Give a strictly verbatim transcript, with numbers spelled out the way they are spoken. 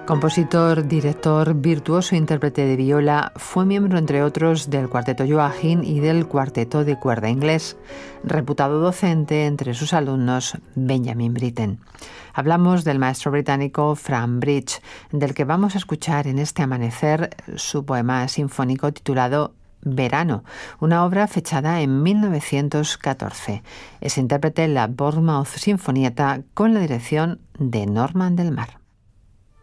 Compositor, director, virtuoso intérprete de viola, fue miembro, entre otros, del Cuarteto Joachim y del Cuarteto de Cuerda Inglés. Reputado docente, entre sus alumnos, Benjamin Britten. Hablamos del maestro británico Frank Bridge, del que vamos a escuchar en este amanecer su poema sinfónico titulado Verano, una obra fechada en mil novecientos catorce. Es intérprete en la Bournemouth Sinfonietta con la dirección de Norman Del Mar.